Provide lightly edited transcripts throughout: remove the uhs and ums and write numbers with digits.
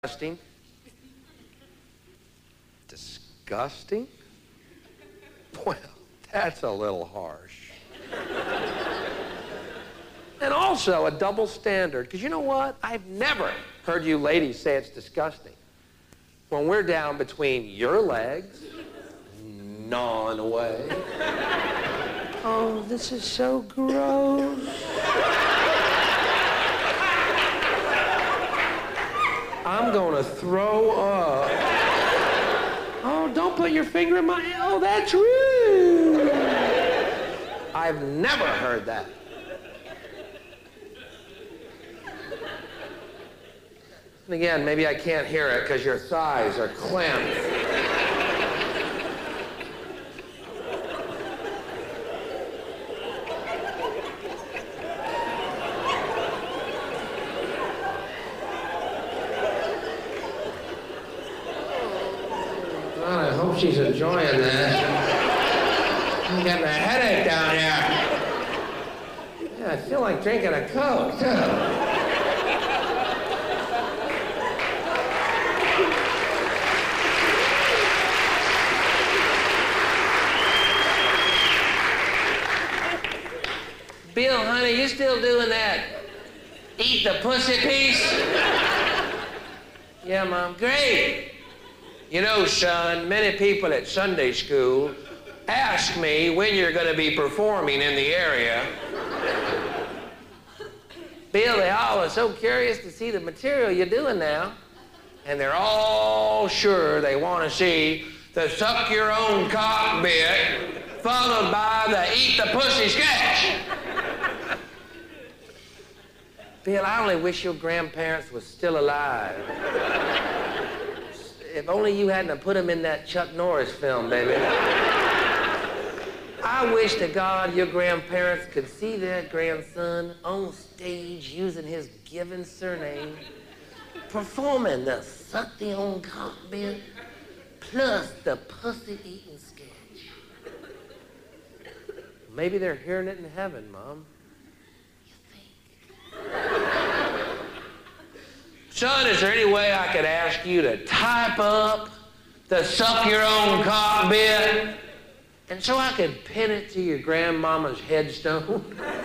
Disgusting? Disgusting? Well, that's a little harsh. And also a double standard, because you know what? I've never heard you ladies say it's disgusting when we're down between your legs, gnawing away. Oh, this is so gross. I'm gonna throw up. Oh, don't put your finger in my... Oh, that's rude. I've never heard that. And again, maybe I can't hear it because your thighs are clamped. God, I hope she's enjoying that. I'm getting a headache down here. Yeah, I feel like drinking a Coke, too. Bill, honey, you still doing that eat the pussy piece? Yeah, Mom. Great. You know, son, many people at Sunday school ask me when you're going to be performing in the area. Bill, they all are so curious to see the material you're doing now. And they're all sure they want to see the suck your own cock bit followed by the eat the pussy sketch. Bill, I only wish your grandparents were still alive. If only you hadn't put them in that Chuck Norris film, baby. I wish to God your grandparents could see their grandson on stage using his given surname, performing the suck the own cock bit plus the pussy eating sketch. Maybe they're hearing it in heaven, Mom. Son, is there any way I could ask you to type up the suck your own cock bit, and so I could pin it to your grandmama's headstone?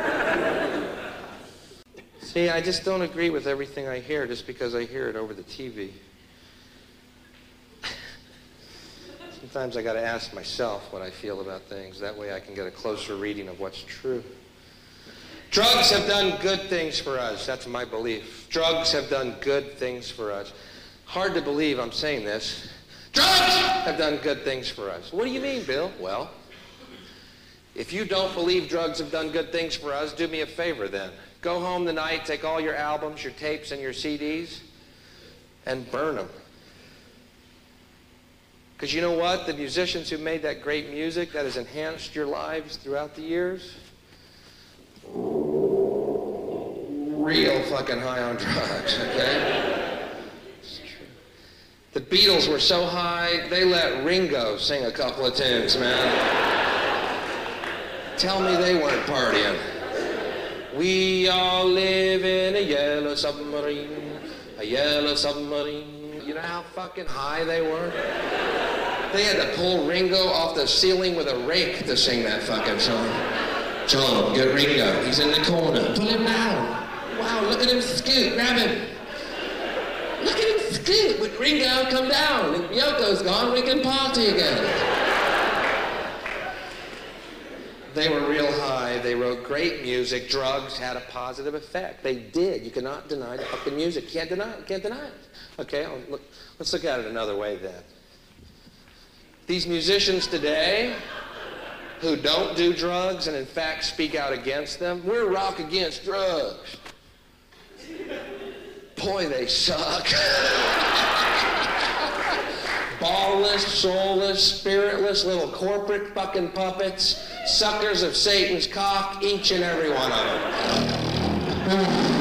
See, I just don't agree with everything I hear just because I hear it over the TV. Sometimes I got to ask myself what I feel about things. That way I can get a closer reading of what's true. Drugs have done good things for us. That's my belief. Drugs have done good things for us. Hard to believe I'm saying this. Drugs have done good things for us. What do you mean, Bill? Well, if you don't believe drugs have done good things for us, do me a favor then. Go home tonight, take all your albums, your tapes, and your CDs, and burn them. Because you know what? The musicians who made that great music that has enhanced your lives throughout the years, real fucking high on drugs, okay? It's true. The Beatles were so high, they let Ringo sing a couple of tunes, man. Tell me they weren't partying. We all live in a yellow submarine, a yellow submarine. You know how fucking high they were? They had to pull Ringo off the ceiling with a rake to sing that fucking song. John, get Ringo. He's in the corner. Pull him down. Wow, look at him scoot. Grab him. Look at him scoot. With Ringo, come down. If Yoko's gone, we can party again. They were real high. They wrote great music. Drugs had a positive effect. They did. You cannot deny the fucking music. You can't deny it. You can't deny it. Okay, let's look at it another way then. These musicians today who don't do drugs and in fact speak out against them, we're rock against drugs. Boy, they suck. Ballless, soulless, spiritless little corporate fucking puppets, suckers of Satan's cock, each and every one of them.